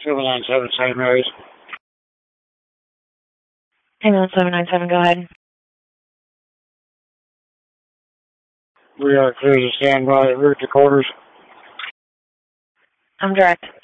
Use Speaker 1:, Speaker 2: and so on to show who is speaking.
Speaker 1: 797 St. Mary's.
Speaker 2: Ambulance 797, go ahead.
Speaker 1: We are clear to stand by route to quarters.
Speaker 2: I'm direct.